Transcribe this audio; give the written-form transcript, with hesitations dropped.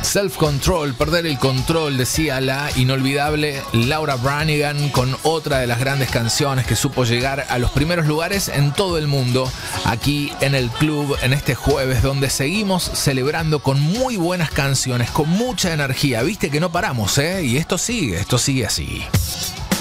Self-control, perder el control, decía la inolvidable Laura Branigan, con otra de las grandes canciones que supo llegar a los primeros lugares en todo el mundo, aquí en el club, en este jueves, donde seguimos celebrando con muy buenas canciones, con mucha energía. Viste que no paramos, ¿eh? Y esto sigue así.